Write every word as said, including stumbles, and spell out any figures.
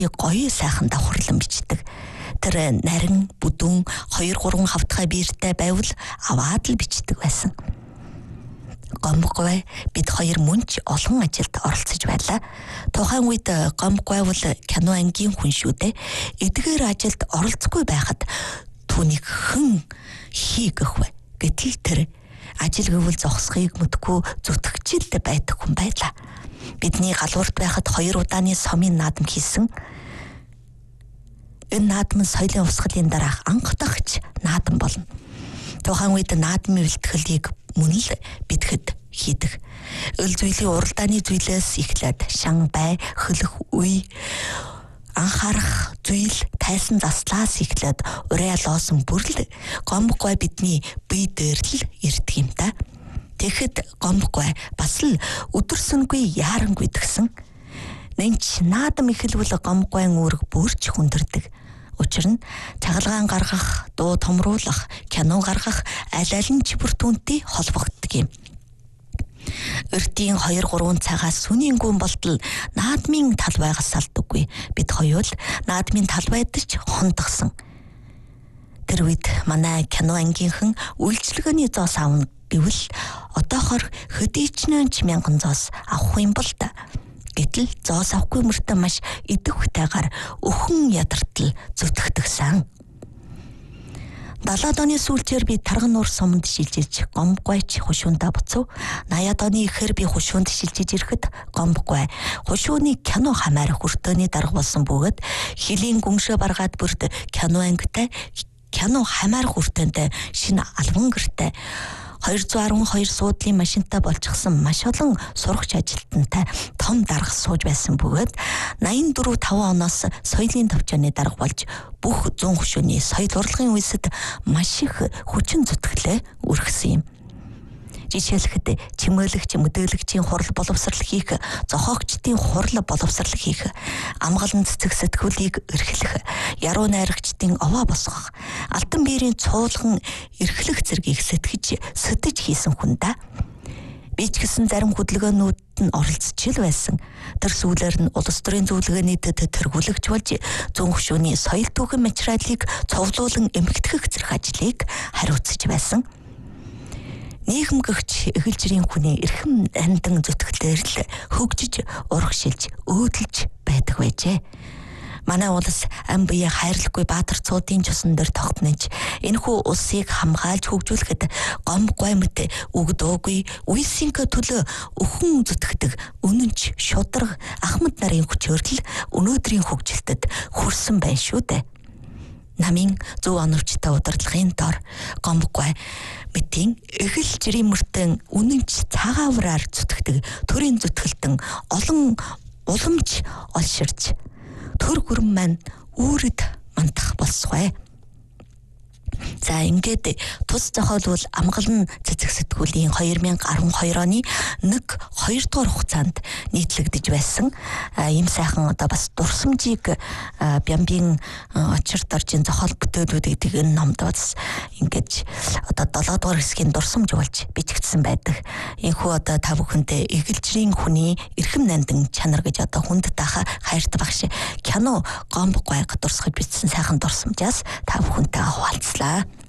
гоё сайхан давхарлан бичдэг. Тэр нарийн бүдүүн хоёр гурван хавтгай биертэй байвал аваад л бичдэг байсан. Гомбогой бид хоёр мөнч олон ажилд оролцож байлаа. Тухайн үед Гомбогой бол кино ангийн хүн шүү дээ. Эдгээр ажилд оролцохгүй байхад түүнийг хэн хийгэх вэ? Гэтэл тэр ажил гэвэл зогсхийг мэдгүй зүтгэжил байдаг хүн байлаа. Бидний галуурт байхад хоёр удааны сомын наадам хийсэн. Энэ наадам соёлын увсгалын дараах анх дахь наадам болно. Тухайн үед наадмын бэлтгэлийг мөн л бидэхэд хийдэг. Өл зүйлийн уралдааны зүйлээс эхлээд шан бай, хөлөх үе, анхаарах зүйл, тайсан заслаас эхлээд урай лоосон бүрл Гомбогой бидний бие дээр л ирдэг юм та. Тэгэхэд Гомбогой бас л өдөрсөнгүй яарангүй тгсэн. Нэнч наадам эхэлвэл Гомбогойн үүрэг бүрч хүндэрдэг. Учир нь цагалгаан гаргах, дуу томруулах, кино гаргах аль аль нь ч бүртүүнтэй холбогддог юм. Өртийн хоёр гурван цагаас сүнийн гүн болтол наадмын талбайгаас салдаггүй. Бид хоёул наадмын талбайдч хондгсон. Тэр үед манай кино ангийнхан үйлчлэгээний зоос авна гэвэл одоохор хөдийчнөөч мянган зоос авах юм бол та. Гэтэл зоос авахгүй мөртөө маш идэвхтэйгээр өхөн ядартал зүтгэдэгсэн. далаад оны сүүлчээр би тарган нуур суманд шилжиж Гомбогойч хушуунда буцав. наяад оны ихэр би хушуунд шилжиж ирэхэд Гомбогой хушууны кино хамаарах хүртөөний дарга болсон бөгөөд хилийн гүншээ баргаад бүрт кино ангитай кино хамаарах хүртөөндөө шинэ албан гэртэй хоёр зуун арван хоёр суудлын машинтай болчихсон маш олон сурагч ажилтнтай том дарга сууж байсан бөгөөд найман дөрөв таван оноос соёлын төвчөөний дарга болж бүх зүүн хөшөөний соёл урлагийн үйлсэд маш их хүчин зүтгэлээ үргэсэн юм. Жишээлхэд чимэөлөгч, мэдээлэгчийн хурал боловсрал хийх, зохиогчдын хурал боловсрал хийх, амгалан цэцэг сэтгүүлийг эрхлэх, яруу найрагчдын овоо босгох, алтан биерийн цуулган эрхлэх зэргийг сэтгэж сэдэж хийсэн хүн да. Би ч гэсэн зарим хөдөлгөөнүүд нь оролцож ил байсан. Тэр сүүлээр нь улс төрийн зөвлөгөөний дэд тэргүүлэгч болж зүүн хөшөөний соёл түүхэн материалыг цовлуулан эмхтгэх зэрэг ажлыг хариуцж байсан. Нийгэмгэгч эхэлжрийн хүний эрхэм андан зүтгэлээр л хөгжиж, урагшилж, өөдлөж байдаг байжээ. Манай улс ам бие хайрлахгүй баатар цуудын чусан дээр тогтнож, энэхүү улсыг хамгаалж хөгжүүлэхэд Гомбогой мэт өгдөөгүй үйсинkä төлөө өхөн зүтгэдэг үнэнч шударга Ахмад нарын хүчөөрл өнөөдрийн хөгжилтэд хүрсэн байна шүү дээ. Намын зөв оновчтой удирдлагын дор Гомбогой мэтийн эхэл жирийн мөртөн үнэнч цагаавраар зүтгэдэг төрийн зүтгэлтэн олон уламж олширч төр гүрэн маань үүрэг мандах болсгой. За ингээд тус зохиолвол амгалан цэцэг сэтгүүлийн хоёр мянган арван хоёр оны нэг хоёр дугаар хугацаанд нийтлэгдэж байсан ийм сайхан одоо бас дурсамжийг бямбийн очирт оржийн зохиол бүтээлүүд гэдэг энэ номд бас ингээд одоо долоо дугаар хэсгийн дурсамж болж бичигдсэн байдаг. Энэхүү одоо та бүхэндээ эгэлжрийн хүний эрхэм нандин чанар гэж одоо хүнд таха хайртай багш кино Гомбогойг дурсгаж бичсэн сайхан дурсамжаас та бүхэнтэй хуваалцлаа.